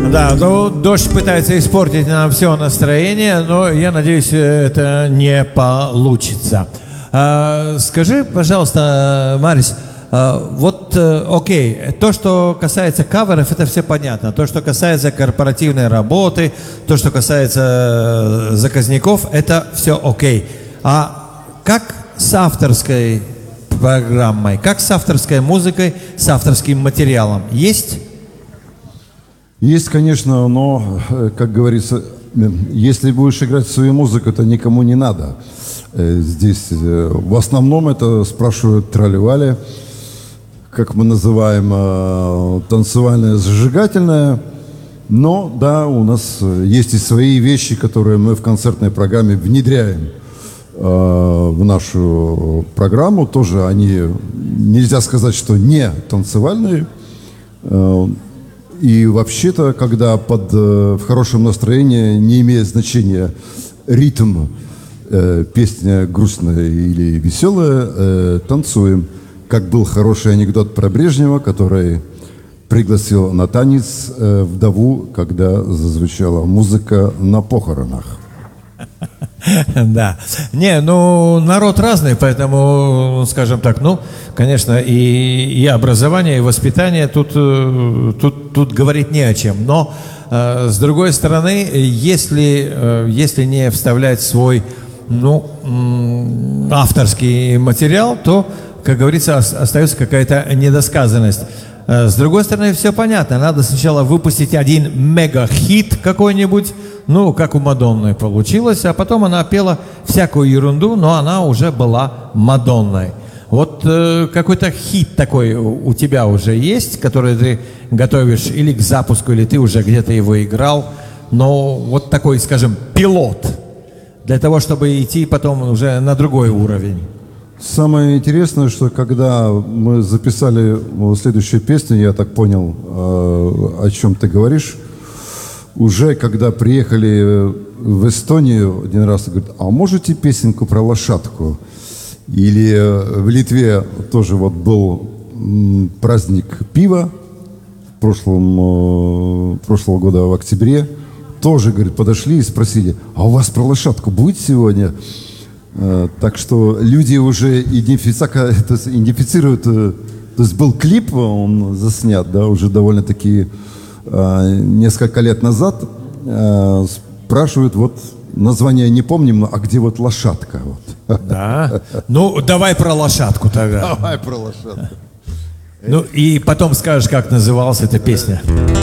Да, ну, дождь пытается испортить нам все настроение, но я надеюсь, это не получится. Скажи, пожалуйста, Марис, окей, то, что касается каверов, это все понятно. То, что касается корпоративной работы, то, что касается заказников, это все окей. А как с авторской программой, как с авторской музыкой, с авторским материалом? Есть? Есть, конечно, но, как говорится, если будешь играть свою музыку, то никому не надо. Здесь в основном это спрашивают трали-вали, как мы называем, танцевальное зажигательное. Но, да, у нас есть и свои вещи, которые мы в концертной программе внедряем в нашу программу. Тоже они, нельзя сказать, что не танцевальные. И вообще-то, когда в хорошем настроении, не имеет значения ритм, песня грустная или веселая, танцуем. Как был хороший анекдот про Брежнева, который пригласил на танец вдову, когда зазвучала музыка на похоронах. Да. Не, ну, народ разный, поэтому, скажем так, ну, конечно, и образование, и воспитание тут говорить не о чем. Но, с другой стороны, если не вставлять свой, авторский материал, то, как говорится, остается какая-то недосказанность. С другой стороны, все понятно. Надо сначала выпустить один мега-хит какой-нибудь, как у Мадонны получилось, а потом она пела всякую ерунду, но она уже была Мадонной. Вот какой-то хит такой у тебя уже есть, который ты готовишь или к запуску, или ты уже где-то его играл, но вот такой, скажем, пилот, для того, чтобы идти потом уже на другой уровень. Самое интересное, что когда мы записали следующую песню, я так понял, о чем ты говоришь, уже когда приехали в Эстонию один раз, говорит, а можете песенку про лошадку? Или в Литве тоже был праздник пива прошлого года в октябре, тоже, говорит, подошли и спросили, а у вас про лошадку будет сегодня? Так что люди уже идентифицируют, то есть был клип, он заснят, да, уже довольно-таки несколько лет назад, спрашивают, название не помним, а где лошадка? Да, давай про лошадку тогда. Давай про лошадку. И потом скажешь, как называлась эта песня.